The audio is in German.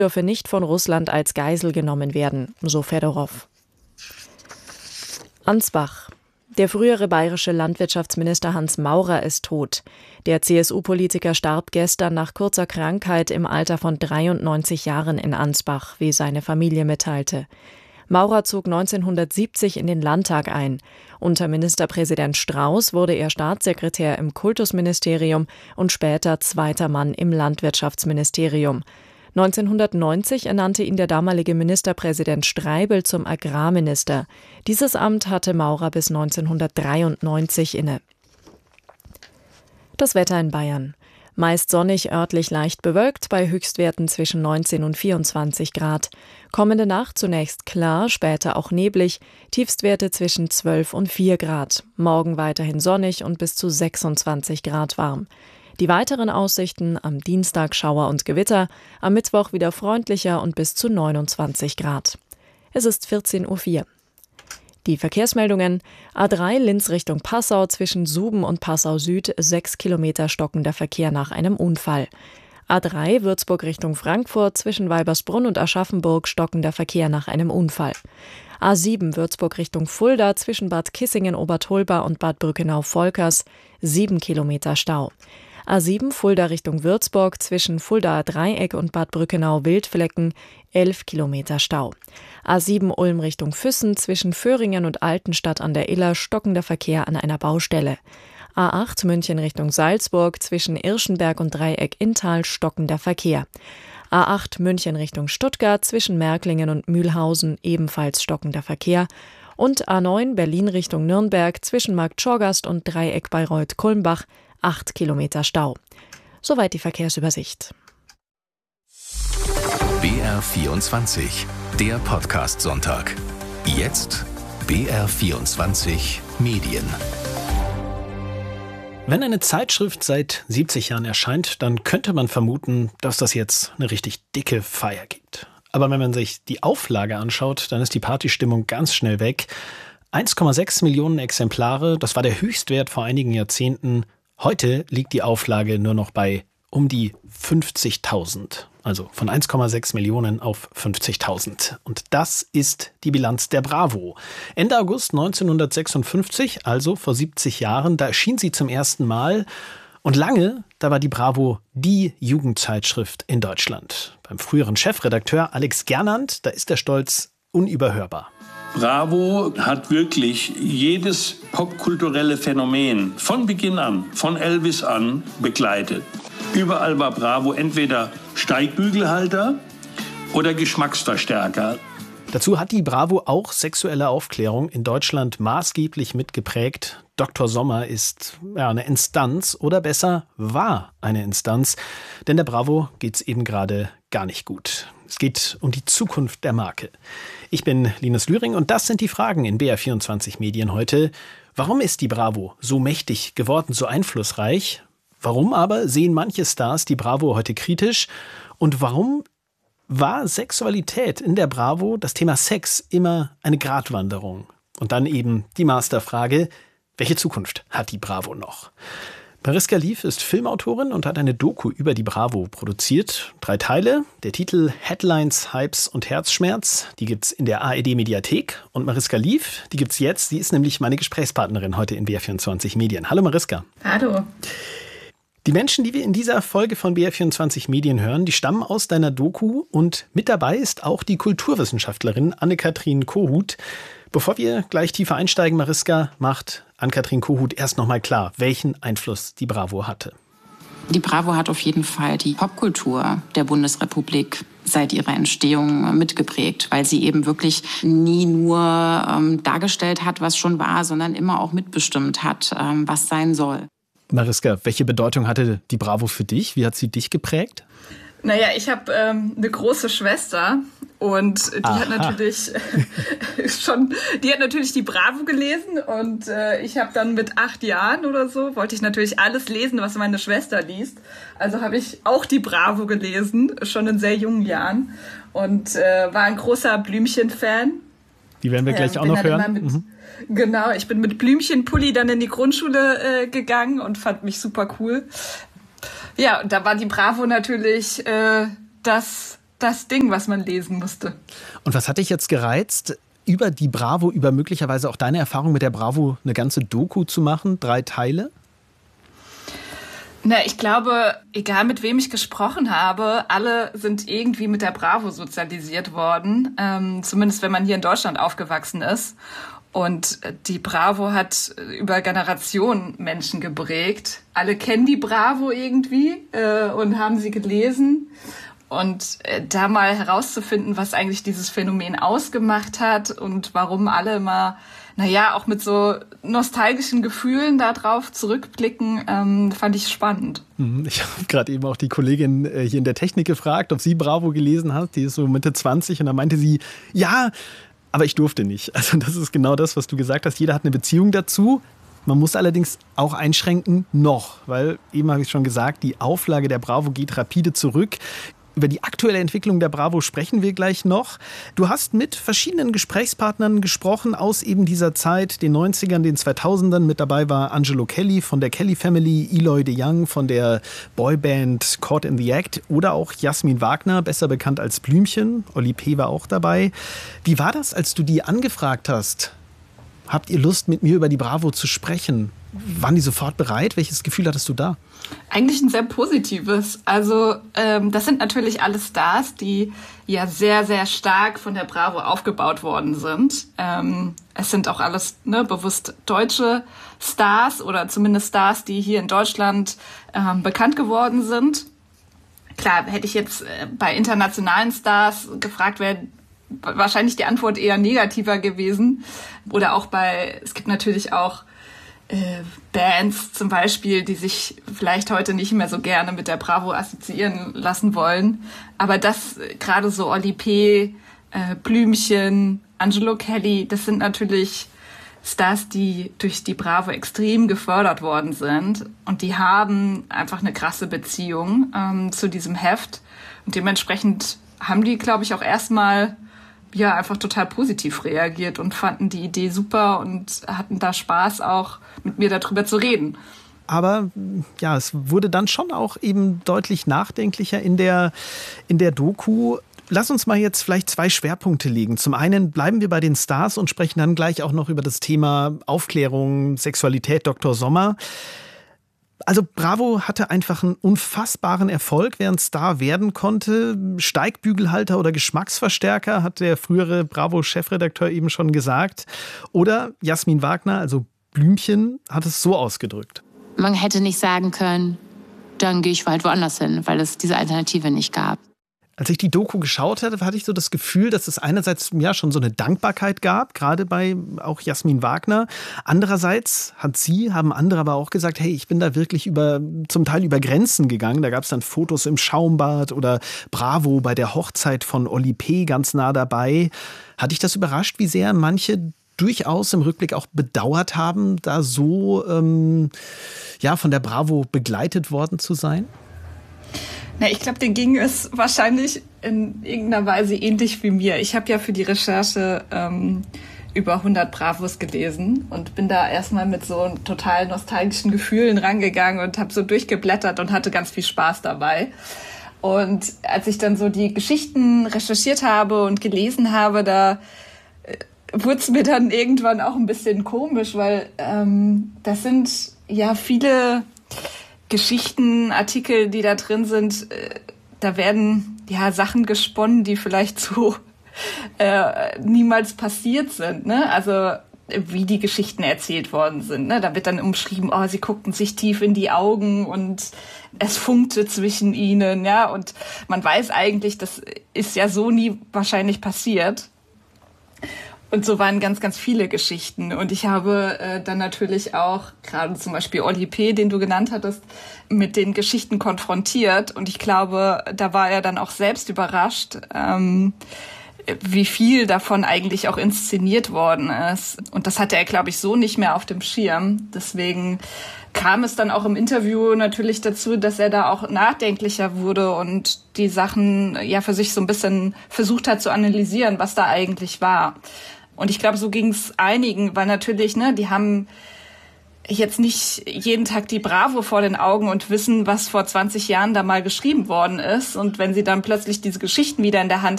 dürfe nicht von Russland als Geisel genommen werden, so Fedorow. Ansbach. Der frühere bayerische Landwirtschaftsminister Hans Maurer ist tot. Der CSU-Politiker starb gestern nach kurzer Krankheit im Alter von 93 Jahren in Ansbach, wie seine Familie mitteilte. Maurer zog 1970 in den Landtag ein. Unter Ministerpräsident Strauß wurde er Staatssekretär im Kultusministerium und später zweiter Mann im Landwirtschaftsministerium. 1990 ernannte ihn der damalige Ministerpräsident Streibel zum Agrarminister. Dieses Amt hatte Maurer bis 1993 inne. Das Wetter in Bayern. Meist sonnig, örtlich leicht bewölkt, bei Höchstwerten zwischen 19 und 24 Grad. Kommende Nacht zunächst klar, später auch neblig, Tiefstwerte zwischen 12 und 4 Grad. Morgen weiterhin sonnig und bis zu 26 Grad warm. Die weiteren Aussichten: am Dienstag Schauer und Gewitter, am Mittwoch wieder freundlicher und bis zu 29 Grad. Es ist 14:04 Uhr. Die Verkehrsmeldungen: A3 Linz Richtung Passau zwischen Suben und Passau Süd 6 Kilometer stockender Verkehr nach einem Unfall. A3 Würzburg Richtung Frankfurt zwischen Weibersbrunn und Aschaffenburg stockender Verkehr nach einem Unfall. A7 Würzburg Richtung Fulda zwischen Bad Kissingen-Obertolba und Bad Brückenau-Volkers 7 Kilometer Stau. A7 Fulda Richtung Würzburg zwischen Fuldaer Dreieck und Bad Brückenau-Wildflecken 11 Kilometer Stau. A7 Ulm Richtung Füssen zwischen Föhringen und Altenstadt an der Iller stockender Verkehr an einer Baustelle. A8 München Richtung Salzburg zwischen Irschenberg und Dreieck-Inntal stockender Verkehr. A8 München Richtung Stuttgart zwischen Märklingen und Mühlhausen ebenfalls stockender Verkehr. Und A9 Berlin Richtung Nürnberg zwischen Marktschorgast und Dreieck Bayreuth-Kulmbach 8 Kilometer Stau. Soweit die Verkehrsübersicht. BR24, der Podcast-Sonntag. Jetzt BR24 Medien. Wenn eine Zeitschrift seit 70 Jahren erscheint, dann könnte man vermuten, dass das jetzt eine richtig dicke Feier gibt. Aber wenn man sich die Auflage anschaut, dann ist die Partystimmung ganz schnell weg. 1,6 Millionen Exemplare, das war der Höchstwert vor einigen Jahrzehnten. Heute liegt die Auflage nur noch bei um die 50.000. Also von 1,6 Millionen auf 50.000. Und das ist die Bilanz der Bravo. Ende August 1956, also vor 70 Jahren, da erschien sie zum ersten Mal. Und lange, da war die Bravo die Jugendzeitschrift in Deutschland. Beim früheren Chefredakteur Alex Gernand, da ist der Stolz unüberhörbar. Bravo hat wirklich jedes popkulturelle Phänomen von Beginn an, von Elvis an, begleitet. Überall war Bravo entweder Steigbügelhalter oder Geschmacksverstärker. Dazu hat die Bravo auch sexuelle Aufklärung in Deutschland maßgeblich mitgeprägt. Dr. Sommer ist eine Instanz, oder besser war eine Instanz, denn der Bravo geht's eben gerade gar nicht gut. Es geht um die Zukunft der Marke. Ich bin Linus Lühring und das sind die Fragen in BR24 Medien heute. Warum ist die Bravo so mächtig geworden, so einflussreich? Warum aber sehen manche Stars die Bravo heute kritisch? Und warum war Sexualität in der Bravo, das Thema Sex, immer eine Gratwanderung? Und dann eben die Masterfrage: Welche Zukunft hat die Bravo noch? Mariska Lief ist Filmautorin und hat eine Doku über die Bravo produziert. 3 Teile. Der Titel Headlines, Hypes und Herzschmerz. Die gibt's in der ARD-Mediathek. Und Mariska Lief, die gibt's jetzt. Sie ist nämlich meine Gesprächspartnerin heute in BR24 Medien. Hallo Mariska. Hallo. Die Menschen, die wir in dieser Folge von BR24 Medien hören, die stammen aus deiner Doku. Und mit dabei ist auch die Kulturwissenschaftlerin Anne-Kathrin Kohut. Bevor wir gleich tiefer einsteigen, Mariska, macht Anne-Kathrin Kohut erst nochmal klar, welchen Einfluss die Bravo hatte. Die Bravo hat auf jeden Fall die Popkultur der Bundesrepublik seit ihrer Entstehung mitgeprägt, weil sie eben wirklich nie nur dargestellt hat, was schon war, sondern immer auch mitbestimmt hat, was sein soll. Mariska, welche Bedeutung hatte die Bravo für dich? Wie hat sie dich geprägt? Naja, ich habe eine große Schwester und die hat natürlich die Bravo gelesen und ich habe dann mit 8 Jahren oder so, wollte ich natürlich alles lesen, was meine Schwester liest. Also habe ich auch die Bravo gelesen, schon in sehr jungen Jahren und war ein großer Blümchen-Fan. Die werden wir gleich auch noch hören. Genau, ich bin mit Blümchenpulli dann in die Grundschule gegangen und fand mich super cool. Ja, und da war die Bravo natürlich das das Ding, was man lesen musste. Und was hat dich jetzt gereizt, über die Bravo, über möglicherweise auch deine Erfahrung mit der Bravo eine ganze Doku zu machen, 3 Teile? Na, ich glaube, egal mit wem ich gesprochen habe, alle sind irgendwie mit der Bravo sozialisiert worden. Zumindest wenn man hier in Deutschland aufgewachsen ist. Und die Bravo hat über Generationen Menschen geprägt. Alle kennen die Bravo irgendwie und haben sie gelesen. Und da mal herauszufinden, was eigentlich dieses Phänomen ausgemacht hat und warum alle immer, auch mit so nostalgischen Gefühlen darauf zurückblicken, fand ich spannend. Ich habe gerade eben auch die Kollegin hier in der Technik gefragt, ob sie Bravo gelesen hat. Die ist so Mitte 20 und da meinte sie, ja, aber ich durfte nicht. Also das ist genau das, was du gesagt hast. Jeder hat eine Beziehung dazu. Man muss allerdings auch einschränken, noch, weil eben habe ich schon gesagt, die Auflage der Bravo geht rapide zurück. Über die aktuelle Entwicklung der Bravo sprechen wir gleich noch. Du hast mit verschiedenen Gesprächspartnern gesprochen aus eben dieser Zeit, den 90ern, den 2000ern. Mit dabei war Angelo Kelly von der Kelly Family, Eloy de Young von der Boyband Caught in the Act oder auch Jasmin Wagner, besser bekannt als Blümchen. Oli P. war auch dabei. Wie war das, als du die angefragt hast? Habt ihr Lust, mit mir über die Bravo zu sprechen? Waren die sofort bereit? Welches Gefühl hattest du da? Eigentlich ein sehr positives. Also das sind natürlich alle Stars, die ja sehr, sehr stark von der Bravo aufgebaut worden sind. Es sind auch alles bewusst deutsche Stars oder zumindest Stars, die hier in Deutschland bekannt geworden sind. Klar, hätte ich jetzt bei internationalen Stars gefragt, wäre wahrscheinlich die Antwort eher negativer gewesen. Oder auch es gibt natürlich auch Bands zum Beispiel, die sich vielleicht heute nicht mehr so gerne mit der Bravo assoziieren lassen wollen. Aber das gerade so Oli P., Blümchen, Angelo Kelly, das sind natürlich Stars, die durch die Bravo extrem gefördert worden sind. Und die haben einfach eine krasse Beziehung zu diesem Heft. Und dementsprechend haben die, glaube ich, auch erstmal einfach total positiv reagiert und fanden die Idee super und hatten da Spaß, auch mit mir darüber zu reden. Aber ja, es wurde dann schon auch eben deutlich nachdenklicher in der Doku. Lass uns mal jetzt vielleicht 2 Schwerpunkte legen. Zum einen bleiben wir bei den Stars und sprechen dann gleich auch noch über das Thema Aufklärung, Sexualität, Dr. Sommer. Also Bravo hatte einfach einen unfassbaren Erfolg, wer ein Star werden konnte. Steigbügelhalter oder Geschmacksverstärker, hat der frühere Bravo-Chefredakteur eben schon gesagt. Oder Jasmin Wagner, also Blümchen, hat es so ausgedrückt. Man hätte nicht sagen können, dann gehe ich halt woanders hin, weil es diese Alternative nicht gab. Als ich die Doku geschaut hatte, hatte ich so das Gefühl, dass es einerseits schon so eine Dankbarkeit gab, gerade bei auch Jasmin Wagner. Andererseits haben andere aber auch gesagt, hey, ich bin da wirklich zum Teil über Grenzen gegangen. Da gab es dann Fotos im Schaumbad oder Bravo bei der Hochzeit von Oli P. ganz nah dabei. Hat dich das überrascht, wie sehr manche durchaus im Rückblick auch bedauert haben, da so von der Bravo begleitet worden zu sein? Ich glaube, denen ging es wahrscheinlich in irgendeiner Weise ähnlich wie mir. Ich habe ja für die Recherche über 100 Bravos gelesen und bin da erstmal mit so total nostalgischen Gefühlen rangegangen und habe so durchgeblättert und hatte ganz viel Spaß dabei. Und als ich dann so die Geschichten recherchiert habe und gelesen habe, da wurde es mir dann irgendwann auch ein bisschen komisch, weil das sind ja viele Geschichten, Artikel, die da drin sind, da werden Sachen gesponnen, die vielleicht so niemals passiert sind, ne? Also wie die Geschichten erzählt worden sind, ne? Da wird dann umschrieben, sie guckten sich tief in die Augen und es funkte zwischen ihnen, ja, und man weiß eigentlich, das ist ja so nie wahrscheinlich passiert. Und so waren ganz, ganz viele Geschichten. Und ich habe dann natürlich auch gerade zum Beispiel Oli P., den du genannt hattest, mit den Geschichten konfrontiert. Und ich glaube, da war er dann auch selbst überrascht, wie viel davon eigentlich auch inszeniert worden ist. Und das hatte er, glaube ich, so nicht mehr auf dem Schirm. Deswegen kam es dann auch im Interview natürlich dazu, dass er da auch nachdenklicher wurde und die Sachen für sich so ein bisschen versucht hat zu analysieren, was da eigentlich war. Und ich glaube, so ging es einigen, weil natürlich, die haben jetzt nicht jeden Tag die Bravo vor den Augen und wissen, was vor 20 Jahren da mal geschrieben worden ist. Und wenn sie dann plötzlich diese Geschichten wieder in der Hand